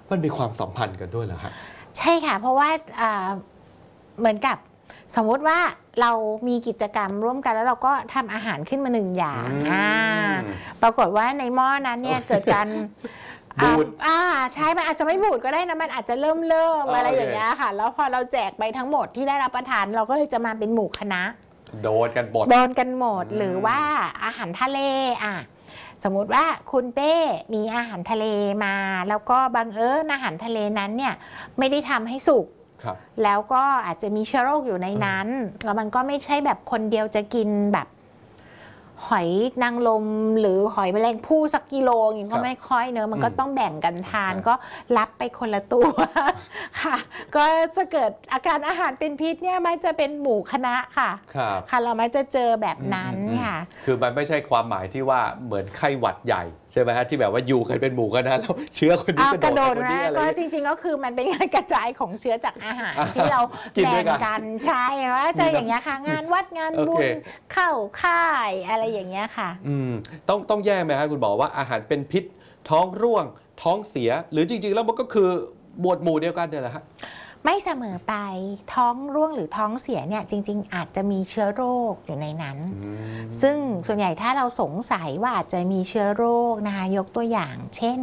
มันมีความสัมพันธ์กันด้วยเหรอฮะใช่ค่ะเพราะว่าเหมือนกับสมมุติว่าเรามีกิจกรรมร่วมกันแล้วเราก็ทำอาหารขึ้นมา1 อย่างปรากฏว่าในหม้อนั้นเนี่ยเกิดการบูดใช่มันอาจจะไม่บูดก็ได้นะมันอาจจะเริ่มอะไรอย่างเงี้ยค่ะแล้วพอเราแจกไปทั้งหมดที่ได้รับประทานเราก็เลยจะมาเป็นหมู่คณะโดนกันหมดหรือว่าอาหารทะเลสมมุติว่าคุณเป้มีอาหารทะเลมาแล้วก็บังเอิญอาหารทะเลนั้นเนี่ยไม่ได้ทำให้สุกแล้วก็อาจจะมีเชื้อโรคอยู่ในนั้นแล้วมันก็ไม่ใช่แบบคนเดียวจะกินแบบหอยนางรมหรือหอยแมลงภู่สักกิโลอย่างนี้ก็ไม่ค่อยเนอะมันก็ต้องแบ่งกันทานก็รับไปคนละตัวค่ะก็จะเกิดอาการอาหารเป็นพิษเนี่ยมันจะเป็นหมู่คณะค่ะค่ะเราไม่จะเจอแบบนั้นค่ะคือมันไม่ใช่ความหมายที่ว่าเหมือนไข้หวัดใหญ่ใช่ไหมฮะที่แบบว่าอยู่กันเป็นหมู่คณะแล้วเชื้อคนนี้กระโดดนะก็จริงๆก็คือมันเป็นการกระจายของเชื้อจากอาหารที่เราแบ่งกันใช่ว่าเจออย่างเงี้ยค่ะงานวัดงานบุญเข้าค่ายอะไรอย่างเงี้ยค่ะต้องแยกไหมครับคุณบอกว่าอาหารเป็นพิษท้องร่วงท้องเสียหรือจริงๆแล้วมันก็คือหมวดหมู่เดียวกันเนี่ยแหละฮะไม่เสมอไปท้องร่วงหรือท้องเสียเนี่ยจริงๆอาจจะมีเชื้อโรคอยู่ในนั้นซึ่งส่วนใหญ่ถ้าเราสงสัยว่าอาจจะมีเชื้อโรคนะคะยกตัวอย่างเช่น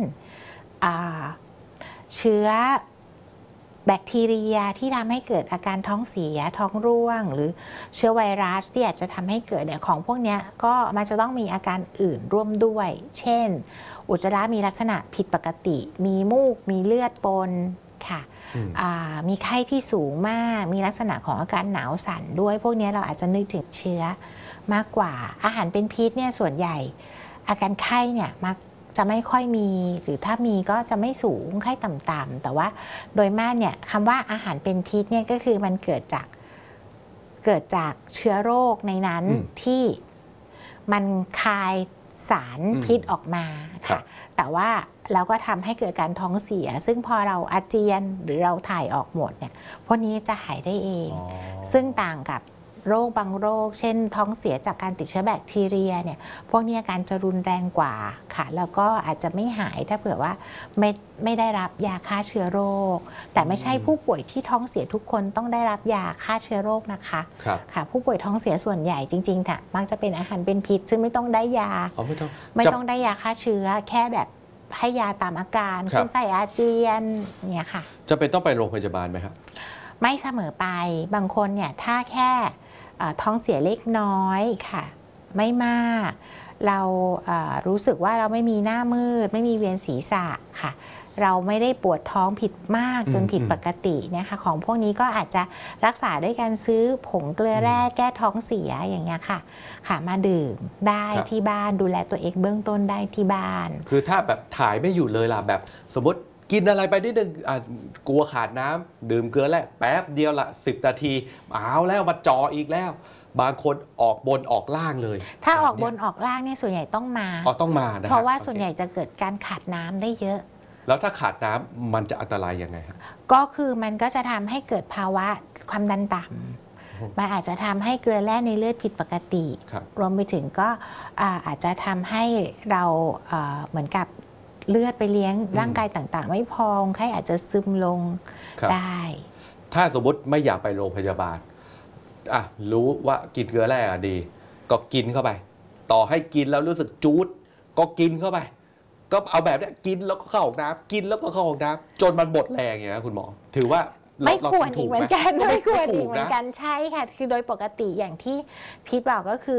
เชื้อแบคทีเรียที่ทำให้เกิดอาการท้องเสียท้องร่วงหรือเชื้อไวรัสที่อาจจะทำให้เกิดของพวกนี้ก็มันจะต้องมีอาการอื่นร่วมด้วยเช่นอุจจาระมีลักษณะผิดปกติมีมูกมีเลือดปนค่ะมีไข้ที่สูงมากมีลักษณะของอาการหนาวสั่นด้วยพวกนี้เราอาจจะนึกถึงเชื้อมากกว่าอาหารเป็นพิษเนี่ยส่วนใหญ่อาการไข้เนี่ยมักจะไม่ค่อยมีหรือถ้ามีก็จะไม่สูงไข้ต่ำๆแต่ว่าโดยมากเนี่ยคำว่าอาหารเป็นพิษเนี่ยก็คือมันเกิดจากเชื้อโรคในนั้นที่มันคายสารพิษออกมาค่ะแต่ว่าเราก็ทำให้เกิดการท้องเสียซึ่งพอเราอาเจียนหรือเราถ่ายออกหมดเนี่ยพวกนี้จะหายได้เองซึ่งต่างกับโรคบางโรคเช่นท้องเสียจากการติดเชื้อแบคทีเรียเนี่ยพวกนี้อาการจะรุนแรงกว่าค่ะแล้วก็อาจจะไม่หายถ้าเผื่อว่าไม่ได้รับยาฆ่าเชื้อโรคแต่ไม่ใช่ผู้ป่วยที่ท้องเสียทุกคนต้องได้รับยาฆ่าเชื้อโรคนะคะค่ะผู้ป่วยท้องเสียส่วนใหญ่จริงๆค่ะมักจะเป็นอาหารเป็นพิษซึ่งไม่ต้องได้ยาไม่ต้องได้ยาฆ่าเชื้อแค่แบบให้ยาตามอาการขึ้นไส้อาเจียนเนี่ยค่ะจะเป็นต้องไปโรงพยาบาลไหมครับไม่เสมอไปบางคนเนี่ยถ้าแค่ท้องเสียเล็กน้อยค่ะไม่มากเรารู้สึกว่าเราไม่มีหน้ามืดไม่มีเวียนศีรษะค่ะเราไม่ได้ปวดท้องผิดมากจนผิดปกตินะคะของพวกนี้ก็อาจจะรักษาด้วยการซื้อผงเกลือแร่แก้ท้องเสียอย่างเงี้ยค่ะมาดื่มได้ที่บ้านดูแลตัวเองเบื้องต้นได้ที่บ้านคือถ้าแบบถ่ายไม่หยุดเลยล่ะแบบสมมติกินอะไรไปนิดนึงกลัวขาดน้ำดื่มเกลือแร่แป๊บเดียวละ10 นาทีเอาแล้วมาจ่ออีกแล้วบางคนออกบนออกล่างเลยถ้าออกบนออกล่างเนี่ยส่วนใหญ่ต้องมานะเพราะว่าส่วนใหญ่จะเกิดการขาดน้ำได้เยอะแล้วถ้าขาดน้ำมันจะอันตรายยังไงครับก็คือมันก็จะทำให้เกิดภาวะความดันต่ำมันอาจจะทำให้เกลือแร่ในเลือดผิดปกติรวมไปถึงก็อาจจะทำให้เราเหมือนกับเลือดไปเลี้ยงร่างกายต่างๆไม่พอไข้อาจจะซึมลงได้ถ้าสมมติไม่อยากไปโรงพยาบาลรู้ว่ากินเกลือแร่ดีก็กินเข้าไปต่อให้กินแล้วรู้สึกจู๊ดก็กินเข้าไปก็เอาแบบนี้กินแล้วก็เข้าห้องน้ำกินแล้วก็เข้าห้องน้ำจนมันหมดแรงอย่างนี้คุณหมอถือว่าไม่ควรอีกเหมือนกันไม่ควรอีกเหมือนกันใช่ค่ะคือโดยปกติอย่างที่พีทบอกก็คือ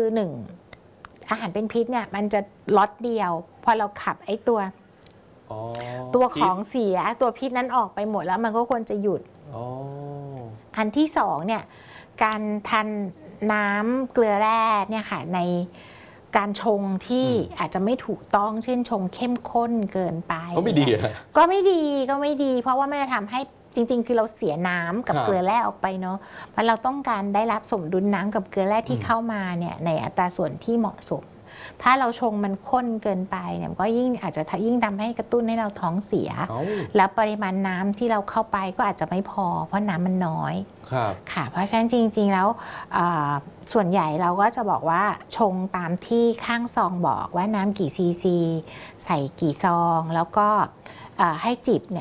1อาหารเป็นพิษเนี่ยมันจะล็อตเดียวพอเราขับไอ้ตัวของเสียตัวพิษนั้นออกไปหมดแล้วมันก็ควรจะหยุดอันที่2เนี่ยการทานน้ำเกลือแร่เนี่ยค่ะในการชงที่อาจจะไม่ถูกต้องเช่นชงเข้มข้นเกินไปก็ไม่ดีก็ไม่ดีเพราะว่ามันจะทำให้จริงๆคือเราเสียน้ำกับเกลือแร่ออกไปเนาะมันเราต้องการได้รับสมดุลน้ำกับเกลือแร่ที่เข้ามาเนี่ยในอัตราส่วนที่เหมาะสมถ้าเราชงมันข้นเกินไปเนี่ยก็ยิ่งอาจจะยิ่งทำให้กระตุ้นให้เราท้องเสียแล้วปริมาณน้ำที่เราเข้าไปก็อาจจะไม่พอเพราะน้ำมันน้อยค่ะเพราะฉะนั้นจริงๆแล้วส่วนใหญ่เราก็จะบอกว่าชงตามที่ข้างซองบอกว่าน้ำกี่ซีซีใส่กี่ซองแล้วก็ให้จิบเนี่ย